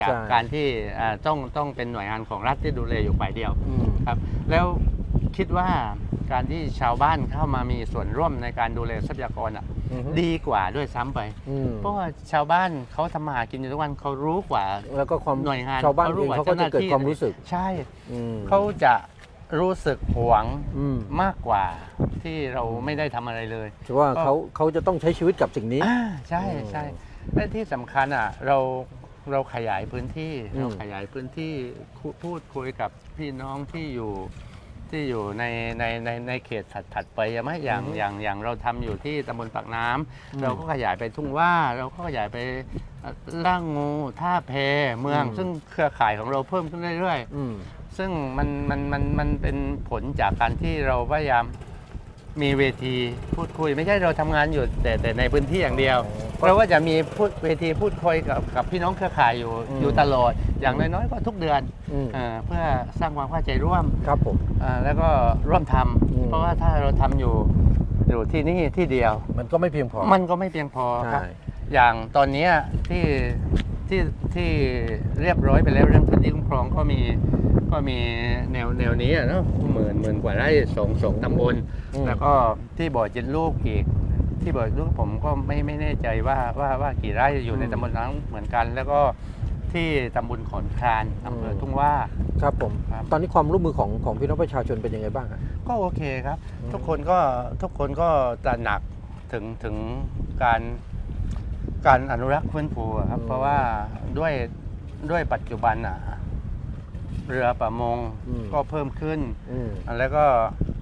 จากการที่ต้องเป็นหน่วยงานของรัฐที่ดูแลอยู่ฝ่ายเดียวครับแล้วคิดว่าการที่ชาวบ้านเข้ามามีส่วนร่วมในการดูแลทรัพยากรดีกว่าด้วยซ้ำไปเพราะว่าชาวบ้านเขาทำมาหากินอยู่ทุกวันเขารู้กว่าแล้วก็ความหน่วยงานชาวบ้านเองเขาก็จะเกิดความรู้สึกใช่เขาจะรู้สึกหวงมากกว่าที่เราไม่ได้ทำอะไรเลยถือว่าเขาจะต้องใช้ชีวิตกับสิ่งนี้ใช่ใช่และที่สำคัญเราขยายพื้นที่พูดคุยกับพี่น้องที่อยู่ในเขตถัดไปไหมอย่างเราทำอยู่ที่ตำบลปากน้ำเราก็ขยายไปทุ่งว่าเราก็ขยายไปล่างงูท่าแพเมืองซึ่งเครือข่ายของเราเพิ่มขึ้นเรื่อยๆซึ่งมันเป็นผลจากการที่เราพยายามมีเวทีพูดคุยไม่ใช่เราทำงานอยู่แต่ในพื้นที่อย่างเดียวเราก็จะมีเวทีพูดคุยกับพี่น้องเครือข่ายอยู่ตลอดอย่างน้อยๆก็ทุกเดือนเพื่อสร้างความเข้าใจร่วมครับผมแล้วก็ร่วมทำเพราะว่าถ้าเราทำอยู่ที่นี่ที่เดียวมันก็ไม่เพียงพอครับอย่างตอนนี้ที่เรียบร้อยไปแล้วเรื่องพื้นที่คุ้มครองก็มีแนวนี้เนาะหมื่นกว่าไร่สองตำบลแล้วก็ที่บ่อเจ็ดลูกอีกที่บ่อลูกผมก็ไม่แน่ใจว่ากี่ไร่อยู่ในตำบลนั้นเหมือนกันแล้วก็ที่ตำบลขอนคลานอำเภอทุ่งว่าครับผมตอนนี้ความร่วมมือของพี่น้องประชาชนเป็นยังไงบ้างก็โอเคครับทุกคนก็ตระหนักถึงการอนุรักษ์ฟื้นฟูครับเพราะว่าด้วยปัจจุบันเรือประมงก็เพิ่มขึ้นแล้วก็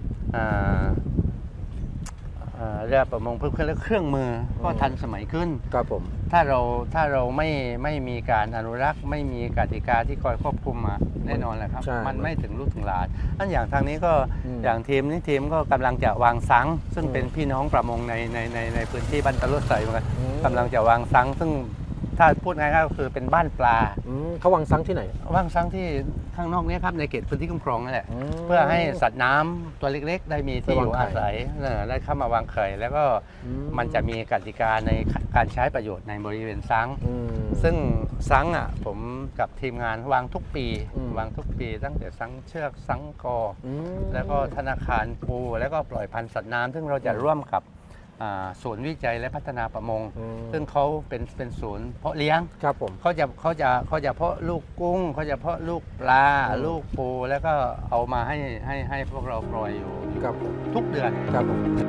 เรือประมงเพิ่มขึ้นแล้วเครื่องมือก็ทันสมัยขึ้นครับผมถ้าเราไม่มีการอนุรักษ์ไม่มีกติกาที่คอยควบคุมมาแน่นอนแหละครับมันไม่ถึงลูกถึงหลานอันอย่างทางนี้ก็อย่างทีมก็กำลังจะวางซังซึ่งเป็นพี่น้องประมงในพื้นที่บ้านตะลุใส่เหมือนกันกำลังจะวางซังซึ่งถ้าพูดง่ายๆก็คือเป็นบ้านปลาเขาวางซังที่ไหนวางซังที่ข้างนอกนี้ครับในเขตพื้นที่คุ้มครองนั่นแหละเพื่อให้สัตว์น้ำตัวเล็กๆได้มีที่อยู่อาศัยได้เข้ามาวางไข่แล้วก็มันจะมีกติกาในการใช้ประโยชน์ในบริเวณซังซึ่งซังผมกับทีมงานวางทุกปีตั้งแต่ซังเชือกซังกอแล้วก็ธนาคารปูแล้วก็ปล่อยพันธุ์สัตว์น้ำซึ่งเราจะร่วมกับศูนย์วิจัยและพัฒนาประมงซึ่งเขาเป็นศูนย์เพาะเลี้ยงครับผมเขาจะเพาะลูกกุ้งเขาจะเพาะลูกปลาลูกปูแล้วก็เอามาให้พวกเราปล่อยอยู่ครับทุกเดือนครับผม